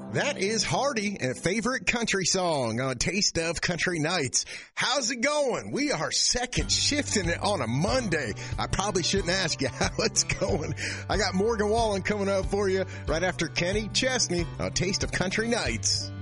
That is Hardy, a favorite country song on Taste of Country Nights. How's it going? We are second shifting it on a Monday. I probably shouldn't ask you how it's going. I got Morgan Wallen coming up for you right after Kenny Chesney on Taste of Country Nights.